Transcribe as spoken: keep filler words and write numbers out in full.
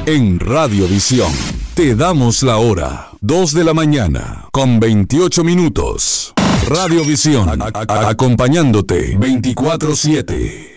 En Radiovisión te damos la hora, dos de la mañana, con veintiocho minutos. Radiovisión, a- a- acompañándote veinticuatro siete.